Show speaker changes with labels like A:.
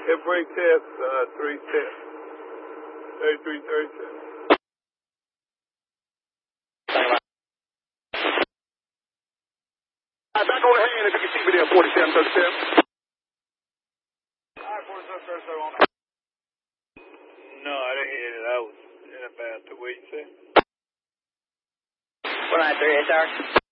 A: Break test, 310. 3336.
B: Back on the hand if you can see me there, 4737.
A: Alright, 4737 on. No, I didn't hear it. I was in about the way you said.
C: 193 HR.